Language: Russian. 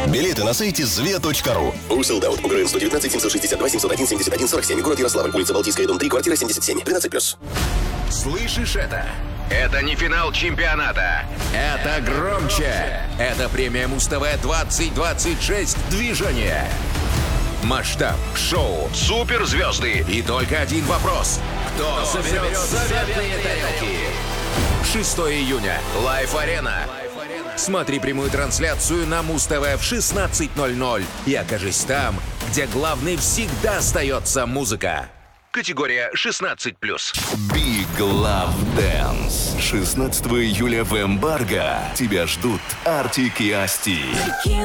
Билеты на сайте zve.ru. Урселдаут. УГРН 119 762 701 71 47. Город Ярославль. Улица Балтийская, дом 3, квартира 77. 13+. Слышишь это? Это не финал чемпионата. Это громче. Это премия Муз-ТВ 2026 «Движение». Масштаб, шоу, суперзвезды и только один вопрос. Кто заберет заветные тарелки? 6 июня. Лайф-арена. Смотри прямую трансляцию на Муз-ТВ в 16:00 и окажись там, где главной всегда остается музыка. Категория 16+. Big Love Dance. 16 июля в Эмбарго. Тебя ждут Артик и Асти.